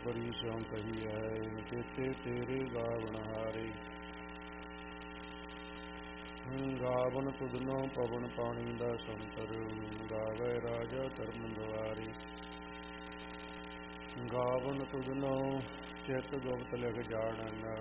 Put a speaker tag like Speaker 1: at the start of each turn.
Speaker 1: ਪਰੀ ਸਿਉ ਕਹੀ ਹੈ ਚੇਤੇ ਤੇਰੇ ਗਾਵਣ ਹਾਰੇ। ਗਾਵਨ ਤੁਧਨੋ ਪਵਨ ਪਾਣੀ ਦਾ ਸੰਤਰ ਗਾਵੇ ਰਾਜਾ ਧਰਮ ਦੁਆਰੇ। ਗਾਵਨ ਤੁਧਨੋ ਚਿਤ ਗੁਪਤ ਲਿਖ ਜਾਣਨ